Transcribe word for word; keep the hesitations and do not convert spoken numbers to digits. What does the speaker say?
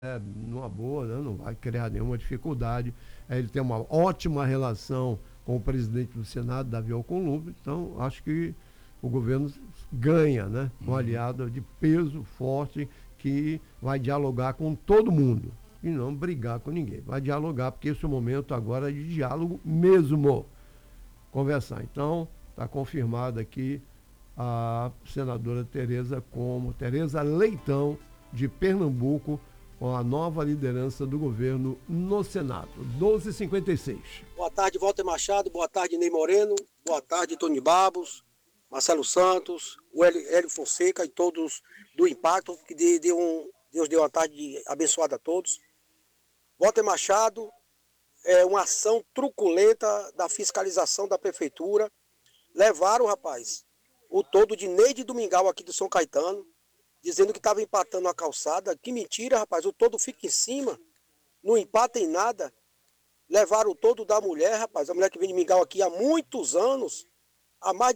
É, numa boa, né? Não vai criar nenhuma dificuldade. É, ele tem uma ótima relação com o presidente do Senado, Davi Alcolumbre, então acho que o governo ganha, né? Um Uhum. aliado de peso forte que vai dialogar com todo mundo e não brigar com ninguém. Vai dialogar, porque esse é o momento agora de diálogo mesmo. Conversar. Então, está confirmada aqui a senadora Tereza como Tereza Leitão, de Pernambuco, com a nova liderança do governo no Senado. doze e cinquenta e seis. Boa tarde, Walter Machado. Boa tarde, Ney Moreno. Boa tarde, Tony Babos, Marcelo Santos, o Hélio Hélio Fonseca e todos do Impacto. Que dê, dê um, Deus dê uma tarde abençoada a todos. Walter Machado, é uma ação truculenta da fiscalização da prefeitura. Levaram, rapaz, o todo de Neide Domingal aqui do São Caetano, dizendo que estava empatando a calçada. Que mentira, rapaz. O todo fica em cima, não empata em nada. Levaram o todo da mulher, rapaz. A mulher que vem de Mingau aqui há muitos anos, há mais